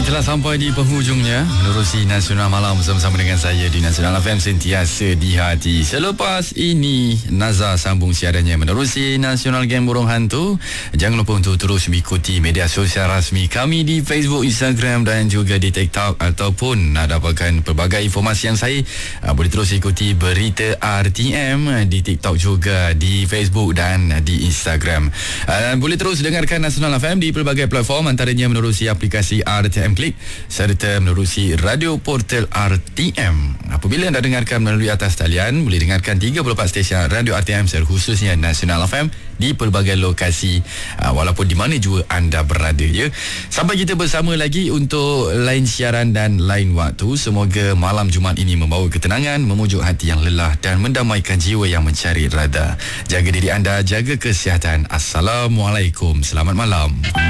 telah sampai di penghujungnya menerusi Nasional Malam bersama-sama dengan saya di Nasional FM, sentiasa di hati. Selepas ini Nazar sambung siarannya menerusi Nasional Game Burung Hantu. Jangan lupa untuk terus mengikuti media sosial rasmi kami di Facebook, Instagram dan juga di TikTok, ataupun nak dapatkan pelbagai informasi yang saya boleh terus ikuti berita RTM di TikTok juga, di Facebook dan di Instagram. Boleh terus dengarkan Nasional FM di pelbagai platform, antaranya menerusi aplikasi RTM Klik serta menerusi radio portal RTM. Apabila anda dengarkan melalui atas talian, boleh dengarkan 34 stesen radio RTM khususnya Nasional FM di pelbagai lokasi, walaupun di mana juga anda berada ya. Sampai kita bersama lagi untuk lain siaran dan lain waktu. Semoga malam Jumaat ini membawa ketenangan, memujuk hati yang lelah dan mendamaikan jiwa yang mencari rada. Jaga diri anda, jaga kesihatan. Assalamualaikum, selamat malam.